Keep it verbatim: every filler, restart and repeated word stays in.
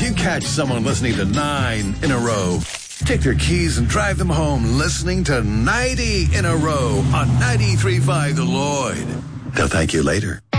you catch someone listening to nine in a row, take their keys and drive them home listening to ninety in a row on ninety-three point five The Lloyd. They'll thank you later.